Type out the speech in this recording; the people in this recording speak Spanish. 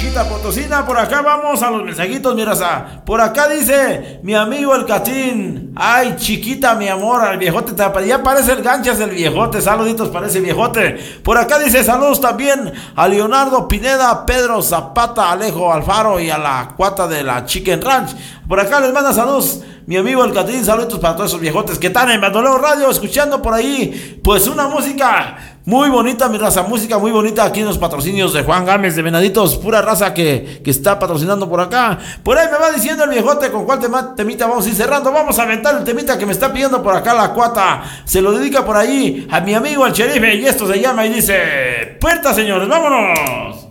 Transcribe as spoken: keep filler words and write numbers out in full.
chiquita potosina. Por acá vamos a los mensajitos, mi raza. Por acá dice mi amigo el Catín. Ay, chiquita, mi amor, al viejote. Ya parece el ganchas del viejote. Saluditos para ese viejote. Por acá dice saludos también a Leonardo Pineda, Pedro Zapata, Alejo Alfaro y a la cuata de la Chicken Ranch. Por acá les manda saludos mi amigo el Catín. Saludos para todos esos viejotes que están en Bandoleo Radio escuchando por ahí. Pues una música muy bonita, mi raza, música muy bonita aquí en los patrocinios de Juan Gámez de Venaditos, pura raza que, que está patrocinando por acá. Por ahí me va diciendo el viejote con cuál tema, temita vamos a ir cerrando. Vamos a aventar el temita que me está pidiendo por acá la cuata. Se lo dedica por ahí a mi amigo el Sherife y esto se llama y dice: puerta, señores, vámonos.